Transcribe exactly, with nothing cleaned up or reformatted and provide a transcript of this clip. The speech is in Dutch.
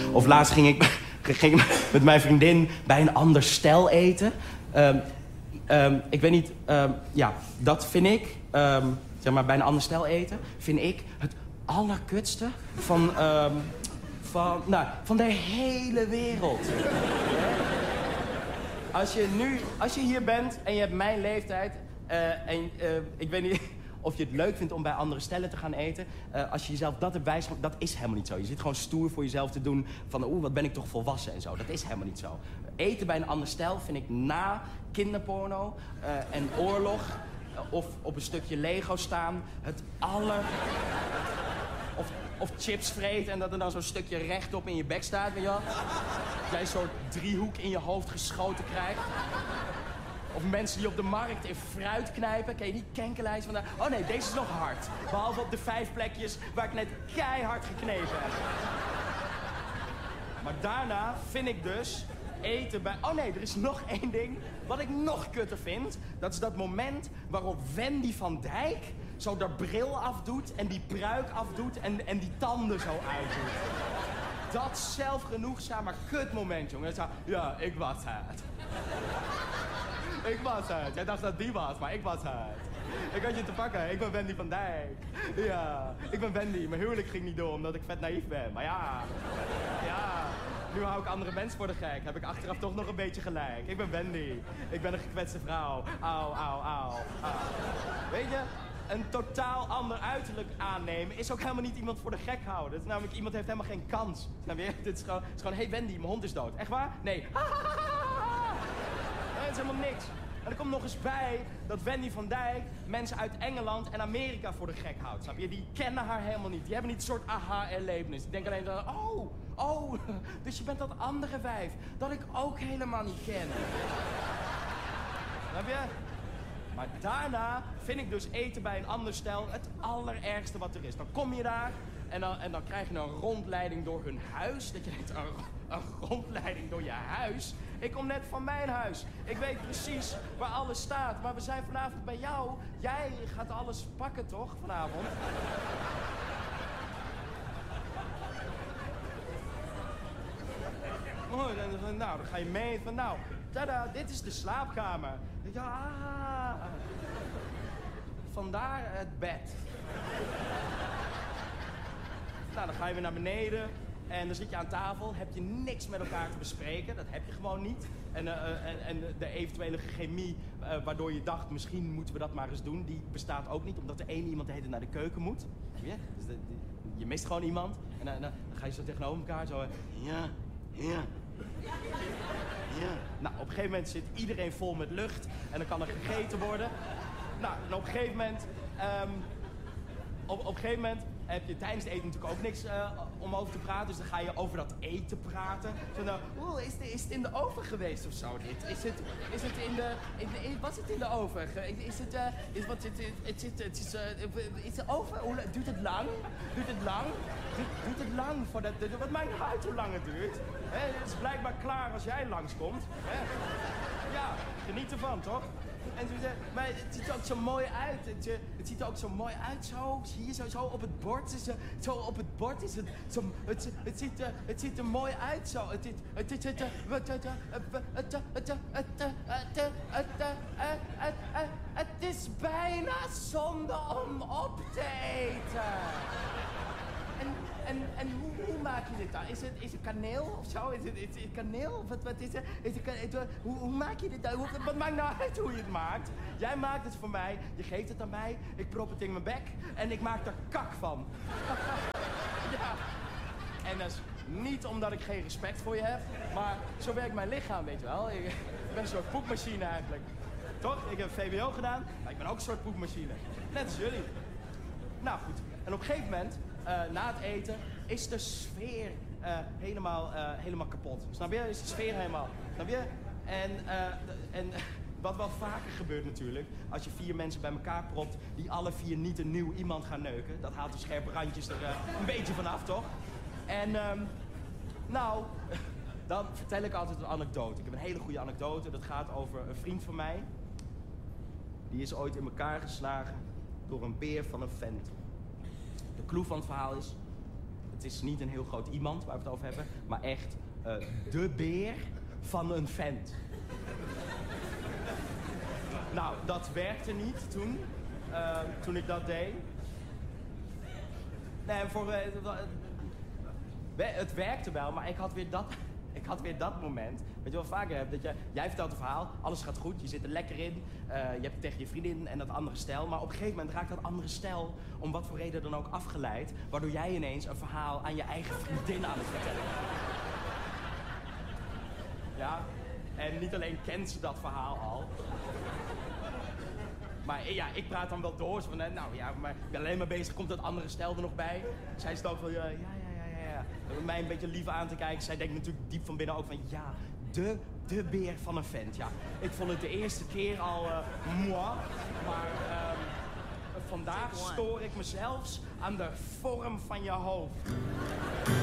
Of laatst ging ik, ging ik met mijn vriendin bij een ander stel eten. Um, um, ik weet niet, um, ja, dat vind ik, um, zeg maar, bij een ander stel eten, vind ik het allerkutste van, um, van, nou, van de hele wereld. Als je nu, als je hier bent en je hebt mijn leeftijd, uh, en uh, ik weet niet of je het leuk vindt om bij andere stellen te gaan eten. Uh, als je jezelf dat hebt wijsgemaakt, dat is helemaal niet zo. Je zit gewoon stoer voor jezelf te doen van, oeh, wat ben ik toch volwassen en zo. Dat is helemaal niet zo. Eten bij een ander stel vind ik na kinderporno uh, en oorlog uh, of op een stukje Lego staan het aller... Of, of chips vreten en dat er dan zo'n stukje rechtop in je bek staat, weet je wel. Dat jij een soort driehoek in je hoofd geschoten krijgt. Of mensen die op de markt in fruit knijpen. Ken je die kenkenlijst van daar? Oh nee, deze is nog hard. Behalve op de vijf plekjes waar ik net keihard geknepen heb. Maar daarna vind ik dus eten bij... Oh nee, er is nog één ding wat ik nog kutter vind. Dat is dat moment waarop Wendy van Dijk zo de bril afdoet en die pruik afdoet en, en die tanden zo uitdoet. Dat zelfgenoegzame kutmoment, jongen. Zo, ja, ik was het. Ik was het. Jij dacht dat die was, maar ik was het. Ik had je te pakken. Ik ben Wendy van Dijk. Ja, ik ben Wendy. Mijn huwelijk ging niet door omdat ik vet naïef ben. Maar ja, ja. Nu hou ik andere mensen voor de gek. Heb ik achteraf toch nog een beetje gelijk. Ik ben Wendy. Ik ben een gekwetste vrouw. Auw, auw, auw, auw. Weet je? Een totaal ander uiterlijk aannemen is ook helemaal niet iemand voor de gek houden. Het is namelijk, iemand heeft helemaal geen kans. Snap je? Dit is gewoon, het is gewoon, hey Wendy, mijn hond is dood. Echt waar? Nee. Het is helemaal niks. En er komt nog eens bij dat Wendy van Dijk mensen uit Engeland en Amerika voor de gek houdt. Snap je? Die kennen haar helemaal niet. Die hebben niet een soort aha-erlevenis. Die denken alleen zo, oh, oh, dus je bent dat andere wijf dat ik ook helemaal niet ken. Snap je? Maar daarna vind ik dus eten bij een ander stel het allerergste wat er is. Dan kom je daar en dan, en dan krijg je een rondleiding door hun huis. Dat je denkt, een, een rondleiding door je huis? Ik kom net van mijn huis. Ik weet precies waar alles staat. Maar we zijn vanavond bij jou. Jij gaat alles pakken, toch, vanavond? Oh, dan, nou, dan ga je mee van, nou, tada, dit is de slaapkamer. Ja, vandaar het bed. Nou, dan ga je weer naar beneden en dan zit je aan tafel. Heb je niks met elkaar te bespreken, dat heb je gewoon niet. En, uh, en, en de eventuele chemie uh, waardoor je dacht, misschien moeten we dat maar eens doen, die bestaat ook niet, omdat de ene iemand de hele tijd naar de keuken moet. Ja? Dus de, de, je mist gewoon iemand en uh, dan ga je zo tegenover elkaar zo, uh, ja, ja. Ja. Nou, op een gegeven moment zit iedereen vol met lucht en dan kan er gegeten worden. Nou, en op een gegeven moment, um, op, op een gegeven moment heb je tijdens het eten natuurlijk ook niks uh, om over te praten. Dus dan ga je over dat eten praten. Zo nou, oeh, is, is het in de oven geweest of zo dit? Is het, is het in de, in de, was het in de oven? Is het, uh, is wat, het, het, het, het is, uh, is de oven, hoe, duurt het lang? Duurt het lang? Duurt, duurt het lang voordat, wat maakt het uit hoe lang het duurt? He, het is blijkbaar klaar als jij langskomt. He? Ja, geniet ervan, toch? En toen zei, maar het ziet er ook zo mooi uit. Het, het ziet er ook zo mooi uit, zo. Zie je, zo, zo op het bord. Zo, zo op het bord is het zo... Het, het, ziet, er, het ziet er mooi uit, zo. Het, het, het, het, het, het, het, het, het, het, het is bijna zonde om op te eten. En, en, en hoe, hoe maak je dit dan? Is het, is het kaneel of zo? Is het, is het kaneel? Wat, wat is het? Is het, is het hoe, hoe maak je dit dan? Hoe, wat maakt nou uit hoe je het maakt? Jij maakt het voor mij, je geeft het aan mij, ik prop het in mijn bek en ik maak er kak van. Ja. En dat is niet omdat ik geen respect voor je heb, maar zo werkt mijn lichaam, weet je wel. Ik, ik ben een soort poepmachine eigenlijk. Toch? Ik heb V W O gedaan, maar ik ben ook een soort poepmachine. Net als jullie. Nou goed, en op een gegeven moment... Uh, na het eten is de sfeer uh, helemaal, uh, helemaal kapot. Snap je? Is de sfeer helemaal. Snap je? En, uh, en wat wel vaker gebeurt natuurlijk, als je vier mensen bij elkaar propt die alle vier niet een nieuw iemand gaan neuken. Dat haalt de scherpe randjes er uh, een beetje vanaf, toch? En um, nou, dan vertel ik altijd een anekdote. Ik heb een hele goede anekdote. Dat gaat over een vriend van mij. Die is ooit in elkaar geslagen door een beer van een vent. De clue van het verhaal is, het is niet een heel groot iemand waar we het over hebben, maar echt uh, de beer van een vent. Nou, dat werkte niet toen, uh, toen ik dat deed. Nee, voor, uh, het werkte wel, maar ik had weer dat, ik had weer dat moment. Weet je wel vaker hebt, dat je, jij vertelt een verhaal, alles gaat goed, je zit er lekker in. Uh, je hebt het tegen je vriendin en dat andere stel. Maar op een gegeven moment raakt dat andere stel, om wat voor reden dan ook, afgeleid. Waardoor jij ineens een verhaal aan je eigen vriendin aan het vertellen bent. Ja, en niet alleen kent ze dat verhaal al. Maar ja, ik praat dan wel door. Zo van, nou ja, maar ik ben alleen maar bezig, komt dat andere stel er nog bij? Zij is ook wel, ja, ja, ja, ja, ja. Mij een beetje lief aan te kijken. Zij denkt natuurlijk diep van binnen ook van, ja, de, de beer van een vent, ja. Ik vond het de eerste keer al, uh, moi, maar uh, vandaag stoor ik me zelfs aan de vorm van je hoofd.